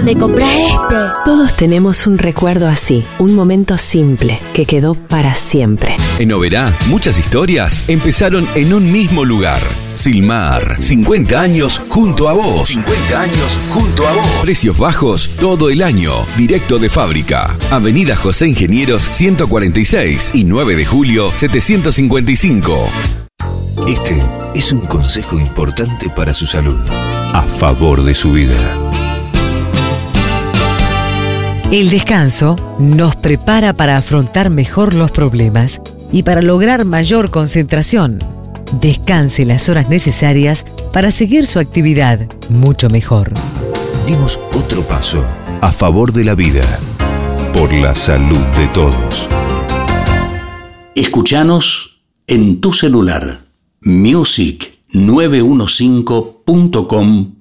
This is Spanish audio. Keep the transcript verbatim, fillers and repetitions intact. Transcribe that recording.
¿me compras este? Todos tenemos un recuerdo así, un momento simple que quedó para siempre. En Oberá, muchas historias empezaron en un mismo lugar. Silmar, cincuenta años junto a vos. cincuenta años junto a vos. Precios bajos todo el año, directo de fábrica. Avenida José Ingenieros ciento cuarenta y seis y nueve de julio setecientos cincuenta y cinco. Este es un consejo importante para su salud, a favor de su vida. El descanso nos prepara para afrontar mejor los problemas y para lograr mayor concentración. Descanse las horas necesarias para seguir su actividad mucho mejor. Dimos otro paso a favor de la vida, por la salud de todos. Escuchanos en tu celular. music nueve uno cinco punto com